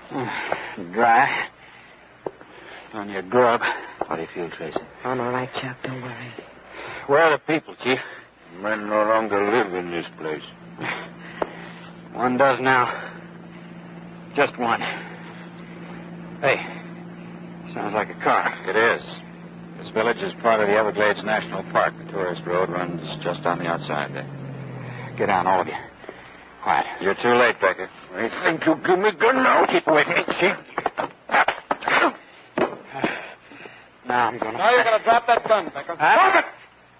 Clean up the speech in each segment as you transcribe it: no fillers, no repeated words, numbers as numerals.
Dry. On your grub. How do you feel, Tracy? I'm all right, Chuck. Don't worry. Where are the people, Chief? Men no longer live in this place. One does now. Just one. Hey, sounds like a car. It is. This village is part of the Everglades National Park. The tourist road runs just on the outside there. Get down, all of you. Quiet. You're too late, Becker. I think you give me gun now. Keep away from me, Chief. Now I'm going to... Now you're going to drop that gun, Becker. Drop it!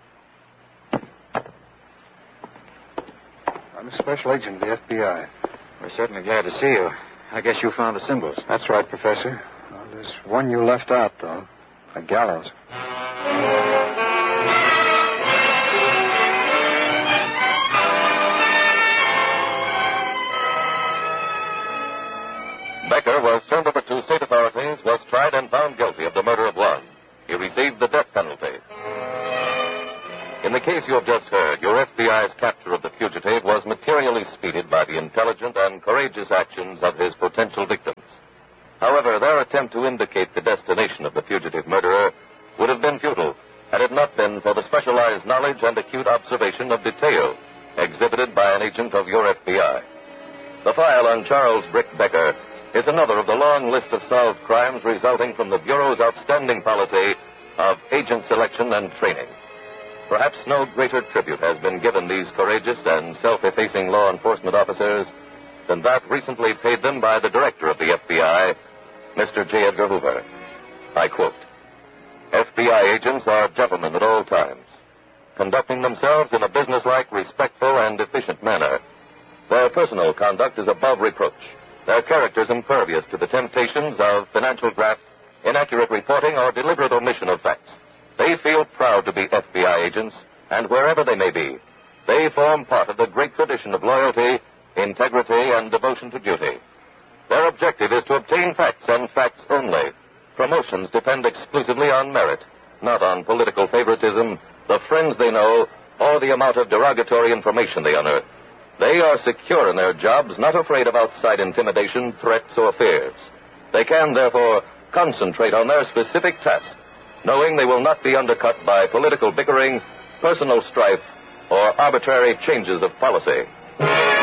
I'm a special agent of the FBI. We're certainly glad to see you. I guess you found the symbols. That's right, Professor. Well, there's one you left out, though. A gallows. Becker was turned over to state authorities, was tried and found guilty of the murder of one. He received the death penalty. In the case you have just heard, your FBI's capture of the fugitive was materially speeded by the intelligent and courageous actions of his potential victims. However, their attempt to indicate the destination of the fugitive murderer would have been futile had it not been for the specialized knowledge and acute observation of detail exhibited by an agent of your FBI. The file on Charles Brick Becker is another of the long list of solved crimes resulting from the Bureau's outstanding policy of agent selection and training. Perhaps no greater tribute has been given these courageous and self-effacing law enforcement officers than that recently paid them by the director of the FBI, Mr. J. Edgar Hoover. I quote, FBI agents are gentlemen at all times, conducting themselves in a businesslike, respectful, and efficient manner. Their personal conduct is above reproach, their characters impervious to the temptations of financial graft, inaccurate reporting, or deliberate omission of facts. They feel proud to be FBI agents, and wherever they may be, they form part of the great tradition of loyalty, integrity, and devotion to duty. Their objective is to obtain facts and facts only. Promotions depend exclusively on merit, not on political favoritism, the friends they know, or the amount of derogatory information they unearth. They are secure in their jobs, not afraid of outside intimidation, threats, or fears. They can, therefore, concentrate on their specific task, knowing they will not be undercut by political bickering, personal strife, or arbitrary changes of policy.